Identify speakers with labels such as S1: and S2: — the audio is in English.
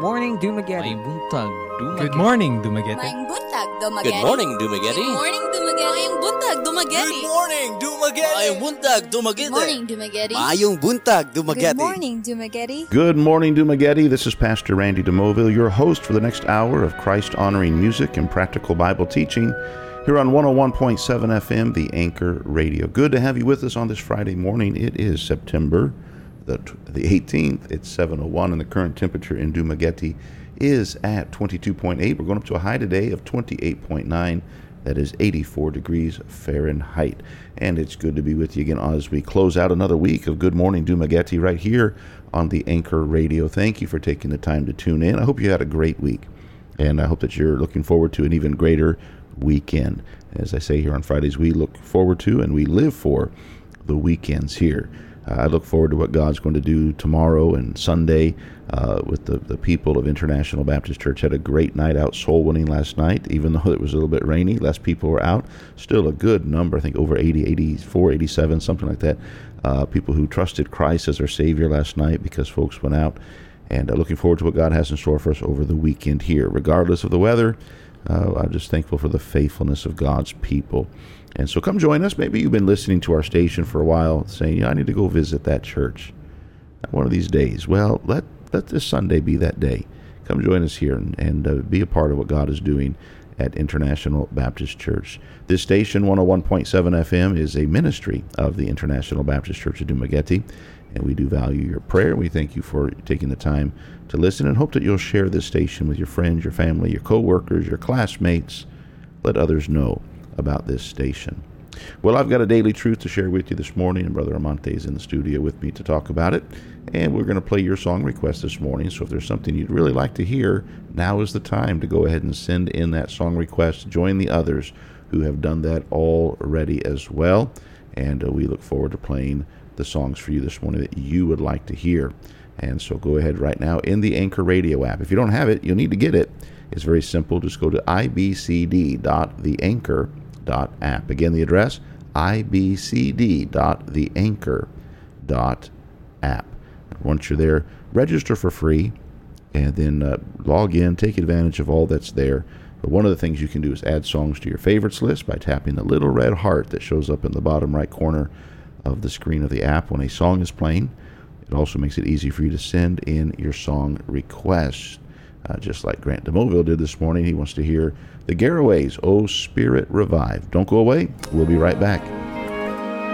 S1: morning, Dumaguete.
S2: Maayong buntag, Dumaguete.
S3: Good morning, Dumaguete.
S4: Maayong buntag, Dumaguete.
S5: Good morning, Dumaguete.
S4: Good morning, Dumaguete. Maayong buntag, Dumaguete.
S5: Good morning, Dumaguete. Maayong buntag, Dumaguete.
S4: Good morning, Dumaguete.
S5: Maayong buntag, Dumaguete.
S4: Good morning, Dumaguete.
S6: Good morning, Dumaguete. This is Pastor Randy DeMoville, your host for the next hour of Christ-honoring music and practical Bible teaching here on 101.7 FM, the Anchor Radio. Good to have you with us on this Friday morning. It is September the 18th. It's 7:01, and the current temperature in Dumaguete is at 22.8. We're going up to a high today of 28.9. That is 84 degrees Fahrenheit. And it's good to be with you again as we close out another week of Good Morning Dumaguete right here on the Anchor Radio. Thank you for taking the time to tune in. I hope you had a great week, and I hope that you're looking forward to an even greater weekend. As I say here on Fridays, we look forward to and we live for the weekends here. I look forward to what God's going to do tomorrow and Sunday with the people of International Baptist Church. Had a great night out soul winning last night, even though it was a little bit rainy. Less people were out. Still a good number, I think over 80, 84, 87, something like that. People who trusted Christ as their Savior last night because folks went out. And looking forward to what God has in store for us over the weekend here. Regardless of the weather, I'm just thankful for the faithfulness of God's people. And so come join us. Maybe you've been listening to our station for a while saying, I need to go visit that church one of these days. Well, let this Sunday be that day. Come join us here and be a part of what God is doing at International Baptist Church. This station, 101.7 FM, is a ministry of the International Baptist Church of Dumaguete, and we do value your prayer. We thank you for taking the time to listen and hope that you'll share this station with your friends, your family, your co-workers, your classmates. Let others know about this station. Well, I've got a daily truth to share with you this morning, and Brother Amante is in the studio with me to talk about it. And we're going to play your song request this morning. So if there's something you'd really like to hear, now is the time to go ahead and send in that song request. Join the others who have done that already as well. And we look forward to playing the songs for you this morning that you would like to hear. And so go ahead right now in the Anchor Radio app. If you don't have it, you'll need to get it. It's very simple. Just go to ibcd.theanchor.app. Again, the address, ibcd.theanchor.app. Once you're there, register for free, and then log in, take advantage of all that's there. But one of the things you can do is add songs to your favorites list by tapping the little red heart that shows up in the bottom right corner of the screen of the app when a song is playing. It also makes it easy for you to send in your song requests. Just like Grant DeMoville did this morning. He wants to hear the Garaways, Oh Spirit Revive. Don't go away. We'll be right back.